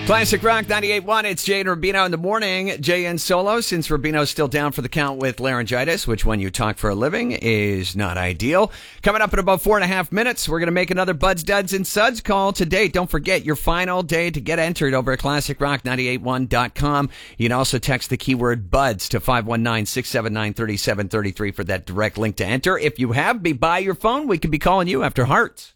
Classic Rock 98.1, it's Jay and Rubino in the morning. Jay in solo, since Rubino's still down for the count with laryngitis, which when you talk for a living is not ideal. Coming up in about 4.5 minutes, we're going to make another Buds, Duds, and Suds call today. Don't forget your final day to get entered over at ClassicRock981.com. You can also text the keyword Buds to 519-679-3733 for that direct link to enter. If you have me by your phone, we could be calling you after Hearts.